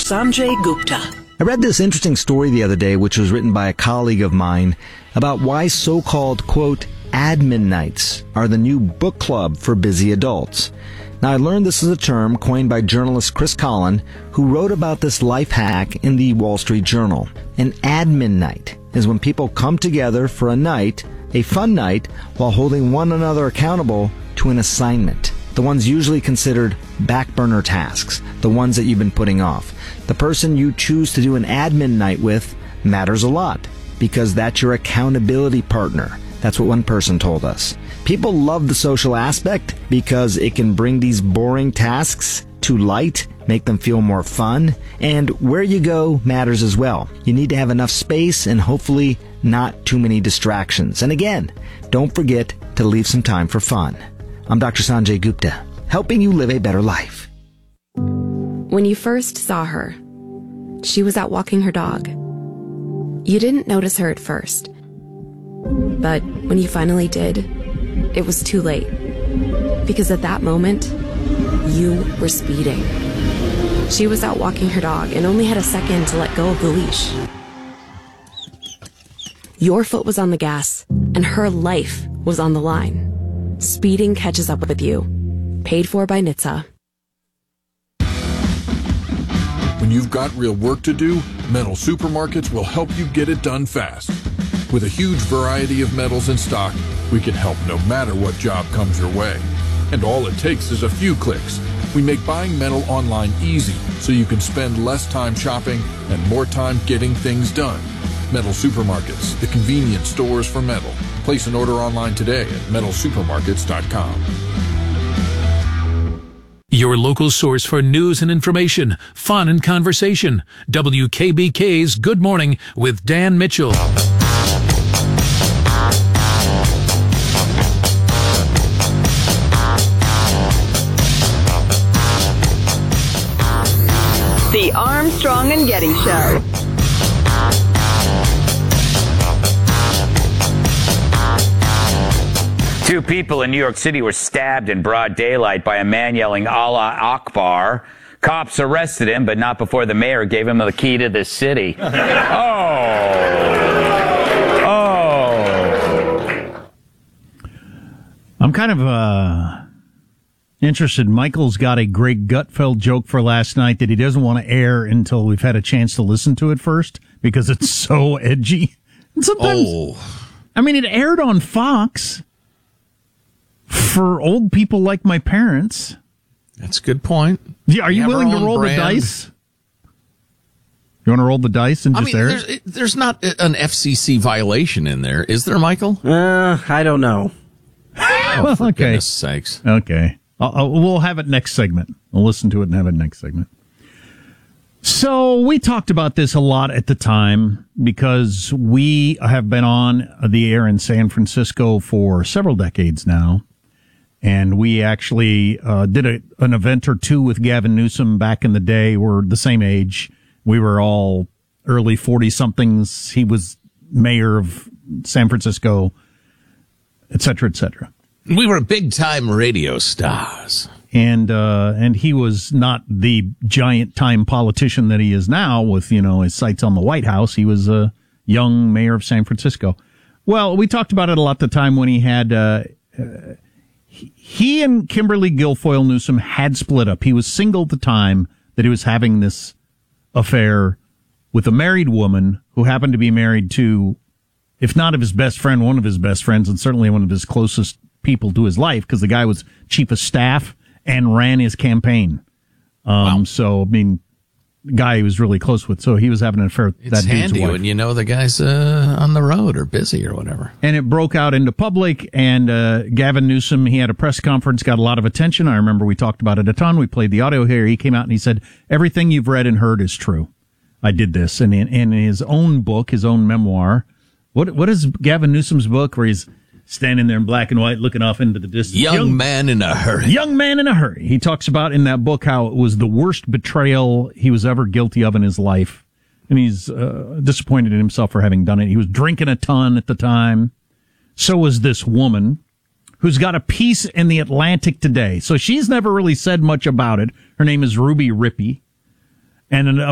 Sanjay Gupta. I read this interesting story the other day, which was written by a colleague of mine, about why so-called, quote, admin nights are the new book club for busy adults. Now, I learned this is a term coined by journalist Chris Collin, who wrote about this life hack in the Wall Street Journal. An admin night is when people come together for a night, a fun night, while holding one another accountable to an assignment. The ones usually considered back burner tasks, the ones that you've been putting off. The person you choose to do an admin night with matters a lot, because that's your accountability partner. That's what one person told us. People love the social aspect because it can bring these boring tasks to light, make them feel more fun, and where you go matters as well. You need to have enough space and hopefully not too many distractions. And again, don't forget to leave some time for fun. I'm Dr. Sanjay Gupta, helping you live a better life. When you first saw her, she was out walking her dog. You didn't notice her at first. But when you finally did, it was too late. Because at that moment, you were speeding. She was out walking her dog and only had a second to let go of the leash. Your foot was on the gas, and her life was on the line. Speeding catches up with you. Paid for by NHTSA. When you've got real work to do, Metal Supermarkets will help you get it done fast. With a huge variety of metals in stock, we can help no matter what job comes your way. And all it takes is a few clicks. We make buying metal online easy so you can spend less time shopping and more time getting things done. Metal Supermarkets, the convenient stores for metal. Place an order online today at metalsupermarkets.com. Your local source for news and information, fun and conversation. WKBK's Good Morning with Dan Mitchell. The Armstrong and Getty Show. Two people in New York City were stabbed in broad daylight by a man yelling Allah Akbar. Cops arrested him, but not before the mayor gave him the key to the city. I'm kind of interested. Michael's got a Greg Gutfeld joke for last night that he doesn't want to air until we've had a chance to listen to it first because it's so edgy. And sometimes, I mean, it aired on Fox for old people like my parents. That's a good point. Yeah, are you willing to roll the dice? You want to roll the dice and just air it? There's not an FCC violation in there, is there, Michael? I don't know. Oh, for goodness sakes. Okay. We'll have it next segment. We'll listen to it and have it next segment. So we talked about this a lot at the time because we have been on the air in San Francisco for several decades now. And we actually did an event or two with Gavin Newsom back in the day. We're the same age. We were all early 40-somethings. He was mayor of San Francisco, et cetera, et cetera. We were big-time radio stars. And he was not the giant-time politician that he is now with, his sights on the White House. He was a young mayor of San Francisco. Well, we talked about it a lot at the time when he had... he and Kimberly Guilfoyle Newsom had split up. He was single at the time that he was having this affair with a married woman who happened to be married to, if not of his best friend, one of his best friends, and certainly one of his closest people to his life, because the guy was chief of staff and ran his campaign. Wow. So, I mean, the guy he was really close with. So he was having an affair with that dude's wife. It's handy when you know the guy's on the road or busy or whatever. And it broke out into public, and Gavin Newsom, he had a press conference, got a lot of attention. I remember we talked about it a ton. We played the audio here. He came out and he said, everything you've read and heard is true. I did this. And in his own book, his own memoir, what is Gavin Newsom's book where he's standing there in black and white looking off into the distance? Young Man in a Hurry. Young Man in a Hurry. He talks about in that book how it was the worst betrayal he was ever guilty of in his life. And he's disappointed in himself for having done it. He was drinking a ton at the time. So was this woman who's got a piece in the Atlantic today. So she's never really said much about it. Her name is Ruby Rippey. And